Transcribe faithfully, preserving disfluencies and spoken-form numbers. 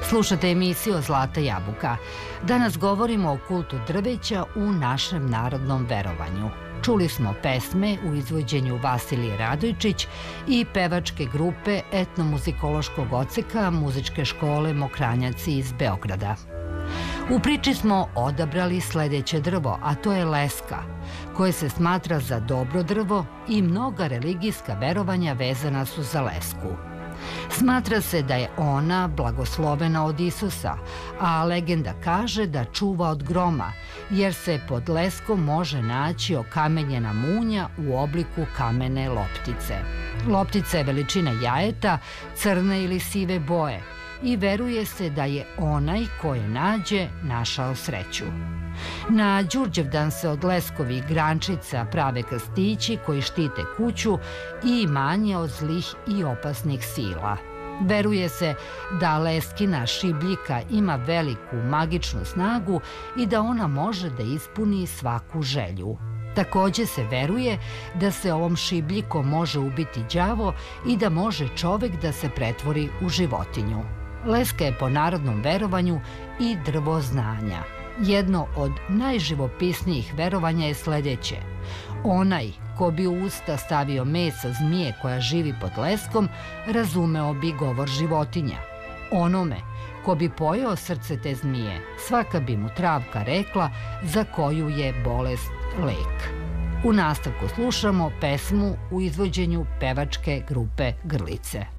Slušate emisiju Zlata jabuka. Danas govorimo o kultu drveća u našem narodnom verovanju. Čuli smo pesme u izvođenju Vasilije Radojčić i pevačke grupe etnomuzikološkog odseka Muzičke škole Mokranjaci iz Beograda. U priči smo odabrali sledeće drvo, a to je leska, koje se smatra za dobro drvo i mnoga religijska verovanja vezana su za lesku. Smatra se da je ona blagoslovena od Isusa, a legenda kaže da čuva od groma, jer se pod leskom može naći okamenjena munja u obliku kamene loptice. Loptica je veličine jajeta, crne ili sive boje i veruje se da je onaj ko je nađe našao sreću. Na Đurđevdan se od leskovih grančica prave krstići koji štite kuću i imanje od zlih i opasnih sila. Veruje se da leskina šibljika ima veliku magičnu snagu i da ona može da ispuni svaku želju. Takođe se veruje da se ovom šibljikom može ubiti đavo i da može čovek da se pretvori u životinju. Leska je po narodnom verovanju i drvo znanja. Jedno od najživopisnijih verovanja je sledeće. Onaj ko bi u usta stavio mesa zmije koja živi pod leskom, razumeo bi govor životinja. Onome ko bi pojeo srce te zmije, svaka bi mu travka rekla za koju je bolest lek. U nastavku slušamo pesmu u izvođenju pevačke grupe Grlice.